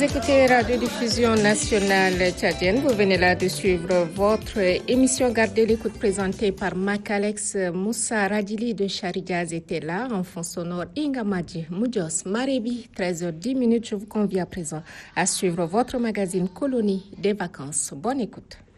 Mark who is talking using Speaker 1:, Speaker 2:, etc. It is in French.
Speaker 1: écoutez Radio-Diffusion nationale tchadienne. Vous venez là de suivre votre émission Gardez l'écoute présentée par Macalex Moussa Radili de Charidiaz était là. En fond sonore Ingamadi Moudjos Marebi, 13h10. Je vous convie à présent à suivre votre magazine Colonie des vacances. Bonne écoute.